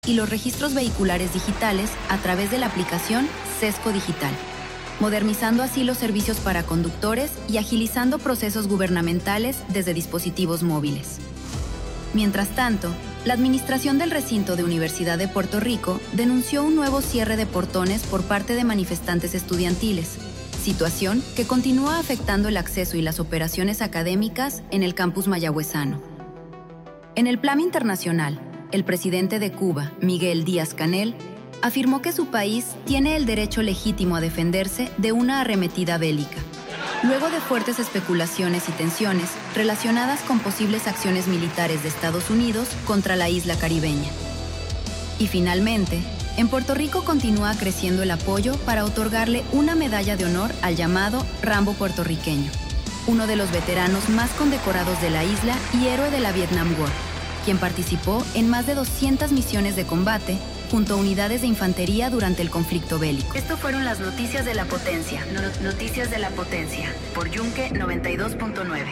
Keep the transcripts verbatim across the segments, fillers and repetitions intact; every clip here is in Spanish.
y los registros vehiculares digitales a través de la aplicación Sesco Digital, modernizando así los servicios para conductores y agilizando procesos gubernamentales desde dispositivos móviles. Mientras tanto, la administración del recinto de Universidad de Puerto Rico denunció un nuevo cierre de portones por parte de manifestantes estudiantiles, situación que continúa afectando el acceso y las operaciones académicas en el campus mayagüezano. En el plano internacional, el presidente de Cuba, Miguel Díaz-Canel, afirmó que su país tiene el derecho legítimo a defenderse de una arremetida bélica, luego de fuertes especulaciones y tensiones relacionadas con posibles acciones militares de Estados Unidos contra la isla caribeña. Y finalmente, en Puerto Rico continúa creciendo el apoyo para otorgarle una medalla de honor al llamado Rambo puertorriqueño, uno de los veteranos más condecorados de la isla y héroe de la Vietnam War, quien participó en más de doscientas misiones de combate junto a unidades de infantería durante el conflicto bélico. Esto fueron las noticias de la potencia. No- noticias de la potencia, por Yunque noventa y dos punto nueve.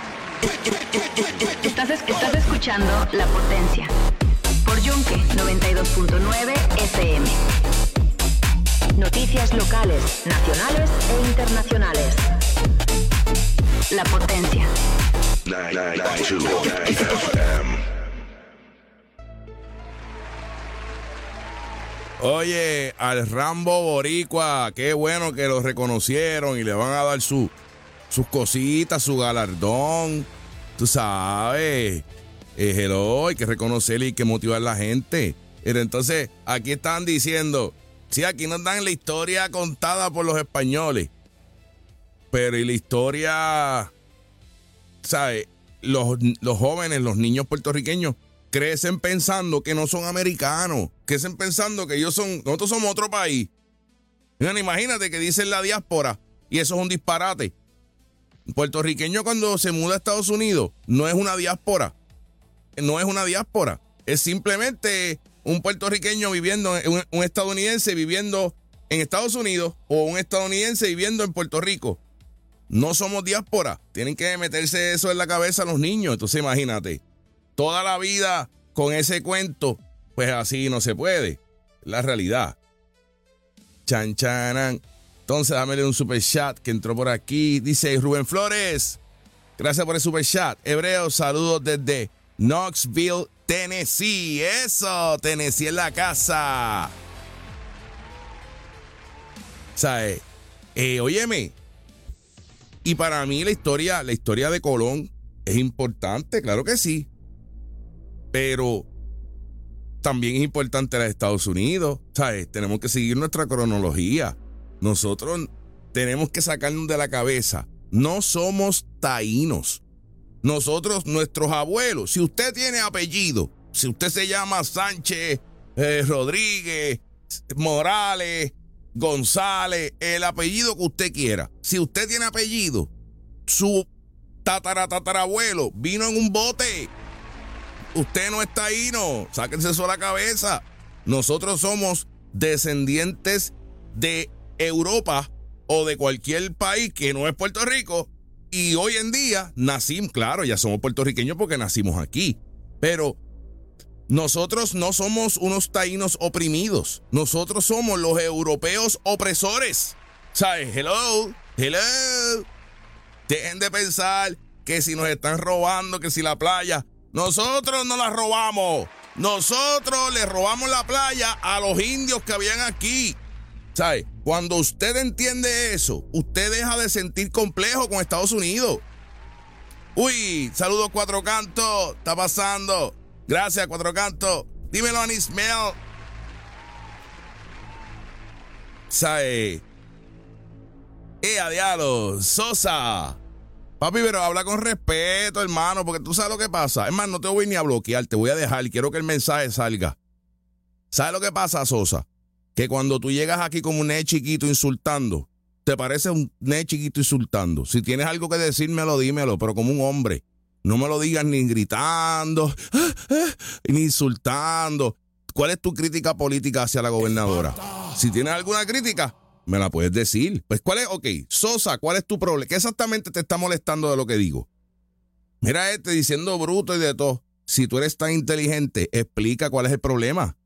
Estás, es- estás escuchando La Potencia, por Yunque noventa y dos punto nueve F M. Noticias locales, nacionales e internacionales. La Potencia. ninety-nine point two F M. Oye, al Rambo boricua, qué bueno que lo reconocieron y le van a dar su, sus cositas, su galardón. Tú sabes, eh, hello, hay que reconocerle y hay que motivar a la gente. Pero entonces, aquí están diciendo, sí, aquí nos dan la historia contada por los españoles. Pero y la historia, ¿sabes? Los, los jóvenes, los niños puertorriqueños, crecen pensando que no son americanos, crecen pensando que ellos son, nosotros somos otro país. Bueno, imagínate que dicen la diáspora y eso es un disparate. Un puertorriqueño cuando se muda a Estados Unidos no es una diáspora, no es una diáspora, es simplemente un puertorriqueño viviendo, un, un estadounidense viviendo en Estados Unidos o un estadounidense viviendo en Puerto Rico. No somos diáspora, tienen que meterse eso en la cabeza a los niños, entonces imagínate. Toda la vida con ese cuento, pues así no se puede. La realidad. Chan, chanan. Entonces, dámele un super chat que entró por aquí. Dice Rubén Flores. Gracias por el super chat. Hebreo, saludos desde Knoxville, Tennessee. Eso, Tennessee en la casa. ¿Sabes? Eh, óyeme. Y para mí la historia, la historia de Colón es importante, claro que sí. Pero también es importante la de Estados Unidos, ¿sabes? Tenemos que seguir nuestra cronología. Nosotros tenemos que sacarnos de la cabeza. No somos taínos. Nosotros, nuestros abuelos, si usted tiene apellido, si usted se llama Sánchez, eh, Rodríguez, Morales, González, el apellido que usted quiera. Si usted tiene apellido, su tataratatarabuelo vino en un bote. Usted no es taíno, sáquense eso a la cabeza. Nosotros somos descendientes de Europa o de cualquier país que no es Puerto Rico. Y hoy en día nacimos, claro, ya somos puertorriqueños porque nacimos aquí. Pero nosotros no somos unos taínos oprimidos. Nosotros somos los europeos opresores. ¿Sabes? Hello, hello. Dejen de pensar que si nos están robando, que si la playa... Nosotros no la robamos. Nosotros le robamos la playa a los indios que habían aquí. ¿Sabe? Cuando usted entiende eso, usted deja de sentir complejo con Estados Unidos. Uy, saludos Cuatro Cantos. Está pasando. Gracias, Cuatro Cantos. Dímelo, Anismel. ¿Sabe? ¡Eh, a diablo! Sosa. Papi, pero habla con respeto, hermano, porque tú sabes lo que pasa. Es más, no te voy ni a bloquear, te voy a dejar y quiero que el mensaje salga. ¿Sabes lo que pasa, Sosa? Que cuando tú llegas aquí como un nene chiquito insultando, te parece un nene chiquito insultando. Si tienes algo que decírmelo, dímelo, pero como un hombre. No me lo digas ni gritando, ah, ah, ni insultando. ¿Cuál es tu crítica política hacia la gobernadora? Si tienes alguna crítica, me la puedes decir. Pues, ¿cuál es? Ok, Sosa, ¿cuál es tu problema? ¿Qué exactamente te está molestando de lo que digo? Mira este diciendo bruto y de todo. Si tú eres tan inteligente, explica cuál es el problema.